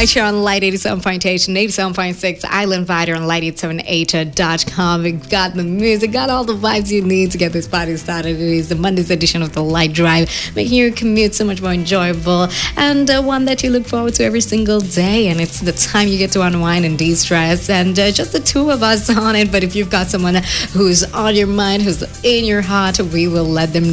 Right here on Light 87.8 and 87.6 Island Vider on light878.com. We got the music, got all the vibes you need to get this party started. It is the Monday's edition of the Light Drive, making your commute so much more enjoyable and one that you look forward to every single day. And it's the time you get to unwind and de-stress, and just the two of us on it. But if you've got someone who's on your mind, who's in your heart, we will let them know